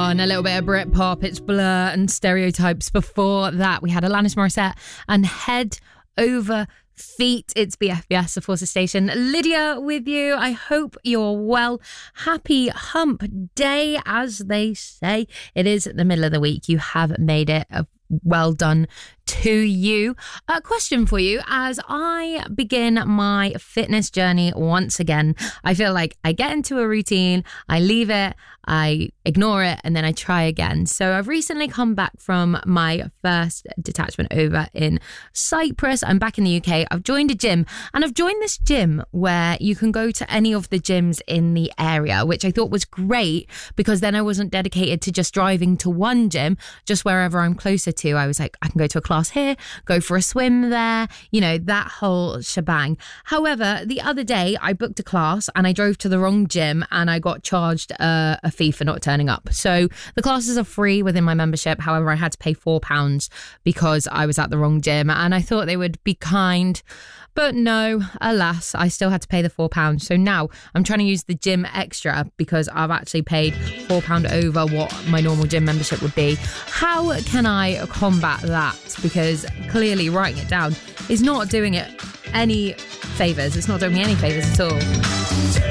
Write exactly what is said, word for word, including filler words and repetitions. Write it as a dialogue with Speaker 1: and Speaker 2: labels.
Speaker 1: on. A little bit of Britpop. It's Blur and Stereotypes. Before that, we had Alanis Morissette and Head Over Feet. It's B F B S, the Forces Station. Lydia with you. I hope you're well. Happy hump day, as they say. It is the middle of the week. You have made it. Well done to you. A question for you as I begin my fitness journey once again. I feel like I get into a routine, I leave it, I ignore it, and then I try again. So I've recently come back from my first detachment over in Cyprus. I'm back in the U K. I've joined a gym, and I've joined this gym where you can go to any of the gyms in the area, which I thought was great because then I wasn't dedicated to just driving to one gym, just wherever I'm closer to. I was like, I can go to a class here, go for a swim there, you know, that whole shebang. However, the other day I booked a class and I drove to the wrong gym and I got charged a, a fee for not turning up. So the classes are free within my membership. However, I had to pay four pounds because I was at the wrong gym, and I thought they would be kind. But no, alas, I still had to pay the four pounds. So now I'm trying to use the gym extra because I've actually paid four pounds over what my normal gym membership would be. How can I combat that? Because clearly writing it down is not doing it any favours. It's not doing me any favours at all.